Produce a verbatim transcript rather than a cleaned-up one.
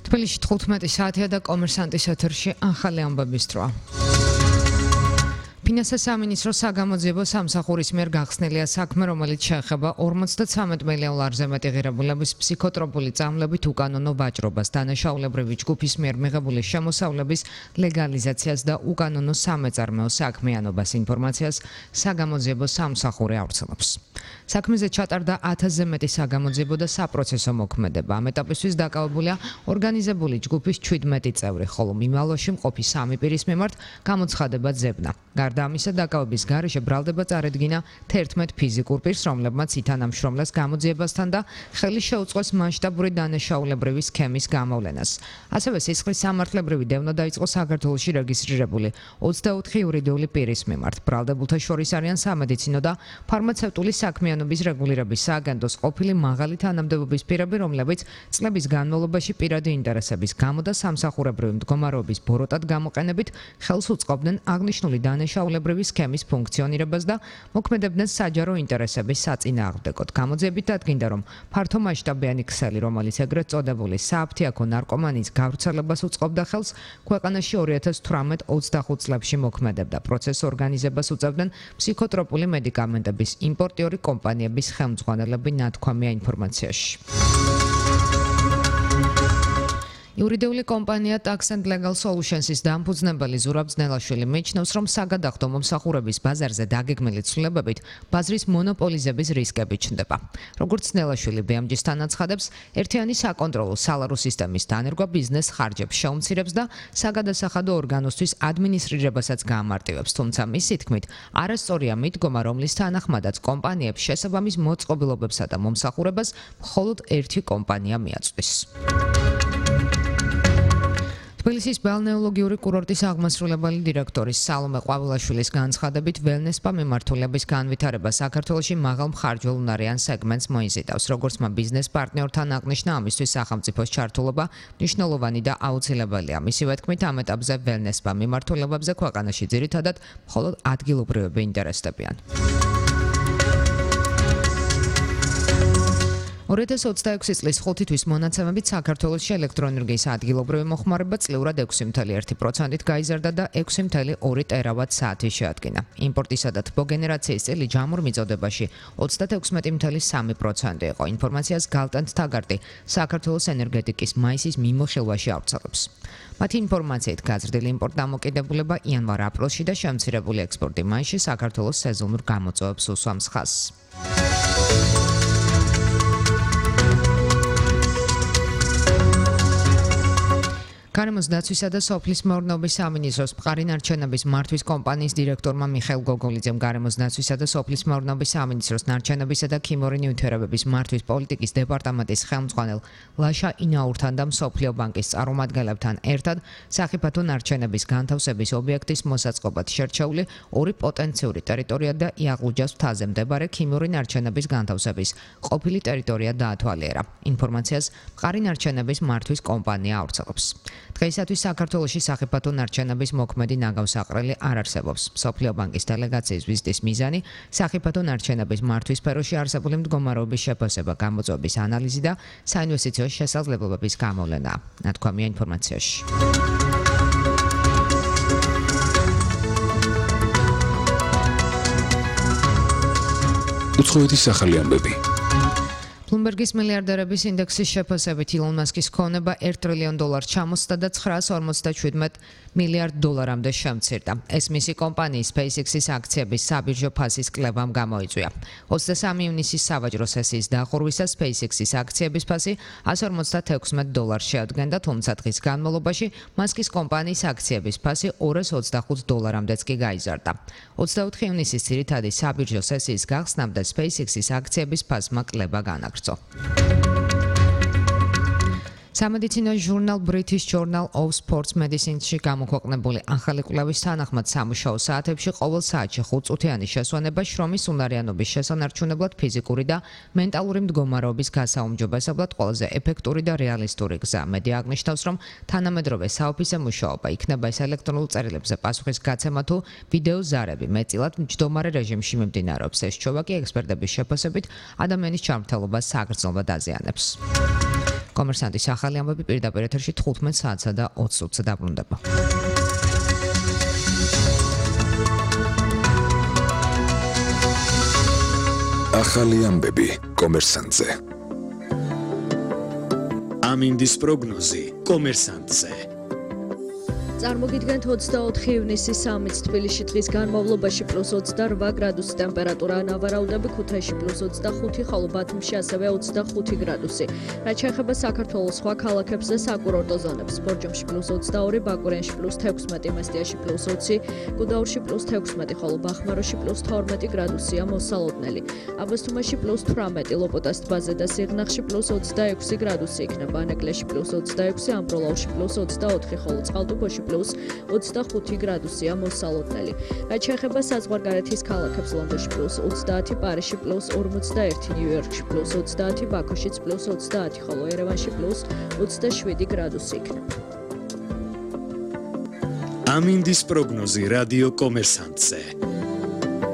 თბილისში თხუთმეტი საათია და კომერსანტის ეთერში ახალი ამბების დროა. ფინანსთა სამინისტროს საგამოძიებო სამსახურის მიერ გახსნილია საქმე, რომელიც შეეხება ორმოცდათვრამეტ მილიონ ლარზე მეტი ღირებულების ფსიქოტროპული წამლებით უკანონო ვაჭრობას, დანაშაულებრივი ჯგუფის მიერ მიღებული შემოსავლების ლეგალიზაციას და უკანონო სამეწარმეო საქმიანობას ინფორმაციას საგამოძიებო სამსახური ავრცელებს. საქმეზე ჩატარდა ათასზე მეტი საგამოძიებო და საპროცესო მოქმედება. ამ ეტაპისთვის დაკავებულია ორგანიზებული ჯგუფის ჩვიდმეტი წევრი, ხოლო მიმალოში მყოფი სამი პირის მიმართ გამოცხადება ძებნა. გარდა ამისა, დაკავების გარეშე ბრალდება წარედგინა თერთმეტ ფიზიკურ პირს, რომლებმაც ითანამშრომლეს გამოძიებასთან და ხელი შეუწყოს მასშტაბური დანაშაულებრივი სქემის გამოვლენას. ასევე სისხლის სამართლებრივი დევნა დაიწყო საქართველოში რეგისტრირებული ოცდაოთხი იურიდიული პირის მიმართ. ბრალდებულთა შორის არიან სამედიცინო და ფარმაცევტული საქმიანობის რეგულირების სააგენტოს ყოფილი მაღალი თანამდებობის პირები, რომლებიც წლების განმავლობაში პირადი ინტერესების გამო და სამსახურებრივი მდგომარეობის ბოროტად გამოყენებით ხელს უწყობდნენ აღნიშნული დანაშაულებრივი სქემის ფუნქციონირებას და მოქმედებდნენ საჯარო ინტერესების საწინააღმდეგოდ. გამოძიებით დადგინდა, რომ ფართომასშტაბიანი ქსელი, რომელიც ეგრეთ წოდებული სააფთიაქო ნარკომანიის გავრცელებას უწყობდა ხელს, ქვეყანაში ორი ათას თვრამეტ ოცდახუთ წლებში მოქმედებდა. პროცესს ორგანიზებას უწევდნენ ფსიქოტროპული მედიკამენტების იმპორტიორი კომპანიების ხელმძღვანელები, ნათქვამია ინფორმაციაში. იურიდიული კომპანია Tax and Legal Solutions-ის დამფუძნებელი ზურაბ ძნელაშვილი მიიჩნევს, რომ საგადახდო მომსახურების ბაზარზე დაგეგმილი ცვლილებებით ბაზრის მონოპოლიზების რისკები ჩნდება. როგორც ძნელაშვილი ბე ამ ჯის თანაცხადებს, ერთიანი საკონტროლო სალარო სისტემის დანერგვა ბიზნეს ხარჯებს შეუმცირებს და საგადასახადო ორგანოსთვის ადმინისტრირებასაც გაამარტივებს, თუმცა მისი თქმით, არასწორია მიდგომა, რომლის თანახმადაც კომპანიებს შესაბამის მოწყობილობებსა და მომსახურებას მხოლოდ ერთი კომპანია მიაწვდის. თბილისის ბალნეოლოგიური კურორტის აღმასრულებელი დირექტორის სალომე ყვავილაშვილის განცხადებით, ველნესპა მიმართულების განვითარება საქართველოში მაღალმხარჯველუნარიან სეგმენტს მოიზიდავს. როგორც მან ბიზნეს პარტნიორთან აღნიშნა, ამისთვის სახელმწიფოს ჩართულობა მნიშვნელოვანი და აუცილებელია. მისივე თქმით, ამ ეტაპზე ველნესპა მიმართულებებზე ქვეყანაში ძირითადად მხოლოდ ადგილობრივები ინტერესდებიან. ორი ათას ოცდაექვსი წლის ხუთი თვის მონაცემებით საქართველოში ელექტროენერგიის ადგილობრივი მოხმარება წლიურად ექვსი ფუძნელი ერთი პროცენტით გაიზარდა და ექვსი ფუძნელი ორი ტერავატ საათი შეადგინა. იმპორტისა და თბოგენერაციის წილი ჯამურ მიწოდებაში ოცდათექვსმეტი ფუძნელი სამი პროცენტი იყო. ინფორმაციას გალტენთ თაგარტი საქართველოს ენერგეტიკის მაისის მიმოხილვაში ავრცელებს. მათი ინფორმაციით გაზრდილი იმპორტ დამოკიდებულება იანვარ-აპრილში და შემცირებული ექსპორტი მაისში საქართველოს სეზონურ გამოწვევებს უსვამს ხაზს. გარემოს დაცვისა და სოფლის მეურნეობის სამინისტროს მყარი ნარჩენების მართვის კომპანიის დირექტორმა მიხეილ გოგოლიძემ გარემოს დაცვისა და სოფლის მეურნეობის სამინისტროს ნარჩენებისა და ქიმიური ნივთიერებების მართვის პოლიტიკის დეპარტამენტის ხელმძღვანელ ლაშა ინაურთან და მსოფლიო ბანკის წარმომადგენლებთან ერთად სახიფათო ნარჩენების განთავსების ობიექტის მოსაწყობად შერჩეული ორი პოტენციური ტერიტორია და იაღლუჯას მთაზე მდებარე ქიმიური ნარჩენების განთავსების ყოფილი ტერიტორია დაათვალიერა. ინფორმაციას მყარი ნარჩენების მართვის კომპანია ავრცელებს. დღეისათვის საქართველოში სახიფათო ნარჩენების მოქმედი ნაგავსაყრელი არ არსებობს. მსოფლიო ბანკის დელეგაციის ვიზიტის მიზანი სახიფათო ნარჩენების მართვის სფეროში არსებული მდგომარეობის შეფასება, გამოწვევების ანალიზი და საინვესტიციო შესაძლებლობების გამოვლენაა, ნათქვამია ინფორმაციაში. უცხოეთის ახალი ამბები. Bloomberg's მილიარდერების ინდექსის შეფასებით ილონ მასკის ქონება ერთ ტრილიონ დოლარს ჩამოსცდა და ცხრაას ორმოცდაშვიდმეტ მილიარდ დოლარამდე შემცირდა. ეს მისი კომპანიის SpaceX-ის აქციების საბირჟო ფასის კლებამ გამოიწვია. ოცდასამი ივნისის სავაჭრო სესიის დახურვისას SpaceX-ის აქციების ფასი ასი ორმოცდათექვსმეტ დოლარს შეადგენდა, თუმცა დღის განმავლობაში მასკის კომპანიის აქციების ფასი ორას ოცდახუთ დოლარამდეც კი გაიზარდა. ოცდაოთხი ივნისის ძირითადი საბირჟო სესიის გახსნამდე SpaceX-ის აქციების ფასმა კლება განაგრძო. სამედიცინო ჟურნალ British Journal of Sports Medicine-ში გამოქვეყნებული ახალი კვლევის თანახმად სამუშაო საათებში ყოველ საათში ხუთ წუთიანი შესვენება შრომის უნარიანობის შესანარჩუნებლად ფიზიკური და მენტალური მდგომარეობის გასაუმჯობესებლად ყველაზე ეფექტური და რეალისტური გზა. მედი აღნიშნავს, რომ თანამედროვე საოფისე მუშაობა იქნება ეს ელექტრონულ წერილებზე პასუხის გაცემა თუ ვიდეო ზარები მეტწილად მჯდომარე რეჟიმში მიმდინარეობს. ეს ჩვევა კი ექსპერტების შეფასებით ადამიანის ჯანმრთელობას საგრძნობლად აზიანებს. კომერსანტის ახალი ამბები პირდაპირ ეთერში თხუთმეტ საათსა და ოცი წუთზე დაბრუნდება. ახალი ამბები კომერსანტზე. ამინდის პროგნოზი კომერსანტზე. წარმოგიდგენთ ოცდაოთხი ივნისი სამიც თბილისში დღის განმავლობაში პლუს ოცდაოთხ გრადუსი ტემპერატურა, ნავარაუდები ქუთაისში პლუს ოცდახუთი, ხოლო ბათუმში ასევე ოცდახუთი გრადუსი. რაც შეეხება საქართველოს სხვა ქალაქებს და საკურორტო ზონებს, ბორჯომში პლუს ოცდაორი, ბაკურიანში პლუს თექვსმეტი, მესტიაში პლუს ოცი, გუდაურში პლუს თექვსმეტი, ხოლო ბახმაროში პლუს თორმეტი გრადუსია მოსალოდნელი. აბასთუმანში პლუს თვრამეტი, ლოპოტას ტბაზე და სიღნაღში პლუს ოცდაექვსი გრადუსი იქნება, ანეკლეში პლუს ოცდაექვსი, ამბროლაუში პლუს ოცდაოთხი, ხოლო წყალტუბოში პლუს ოცდახუთი გრადუსია მოსალოდნელი. რაც შეეხება საზღვარგარეთის ქალაქებს, ლონდონში პლუს ოცდაათი, პარიზში პლუს ორმოცდაერთი, ნიუ-იორკში პლუს ოცდაათი, ბაქოში პლუს ოცდაათი, ხოლო ერევანში პლუს ოცდაშვიდი გრადუსი იქნება. ამინდის პროგნოზი რადიო კომერსანტზე.